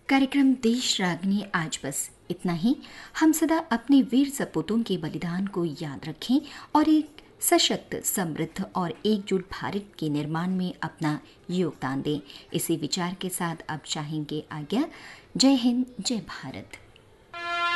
कार्यक्रम देश रागनी आज बस इतना ही। हम सदा अपने वीर सपूतों के बलिदान को याद रखें और एक सशक्त, समृद्ध और एकजुट भारत के निर्माण में अपना योगदान दें। इसी विचार के साथ अब चाहेंगे आज्ञा। जय हिंद, जय भारत।